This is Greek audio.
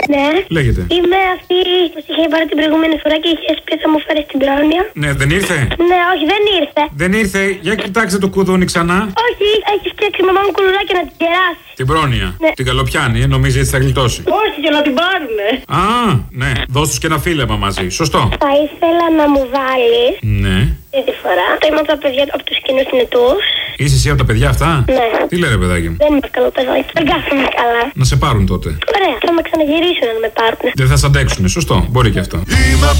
Ναι. Λέγεται. Είμαι αυτή που σε είχε πάρει την προηγούμενη φορά και είχε πει θα μου φέρει την πρόνοια. Ναι, δεν ήρθε. Ναι, όχι, δεν ήρθε. Δεν ήρθε. Για κοιτάξτε το κουδούνι ξανά. Όχι, έχει φτιάξει η μαμά μου κουλουράκια να την κεράσει. Την πρόνοια. Ναι. Την καλοπιάνει, νομίζει έτσι θα γλιτώσει. Όχι, για να την πάρουνε. Α, ναι. Δώσ' τους και ένα φίλεμα μαζί. Σωστό. Θα ήθελα να μου βάλει. Ναι. Αυτή τη φορά. Το είμαι από τα παιδιά από του κοινού θνητούς. Είσαι εσύ από τα παιδιά αυτά? Ναι. Τι λένε, παιδάκι μου? Δεν είμαι καλό παιδάκι. Δεν κάθομαι καλά. Να σε πάρουν τότε. Ωραία, θα με ξαναγυρίσουν να με πάρουν. Δεν θα σ' αντέξουνε. Σωστό. Μπορεί και αυτό. Είμαι